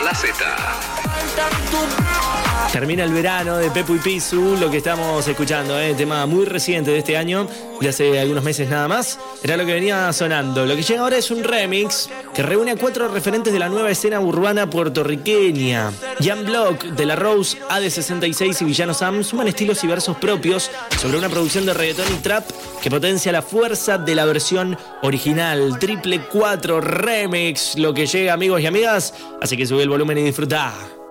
la Z. Termina el verano de Pepu y Pisu, lo que estamos escuchando, tema muy reciente de este año, de hace algunos meses nada más, era lo que venía sonando. Lo que llega ahora es un remix que reúne a 4 referentes de la nueva escena urbana puertorriqueña. Jan Block, De La Rose, AD66 y Villano Sam suman estilos y versos propios sobre una producción de reggaetón y trap que potencia la fuerza de la versión original. Triple 4 remix, lo que llega, amigos y amigas, así que sube el volumen y disfruta.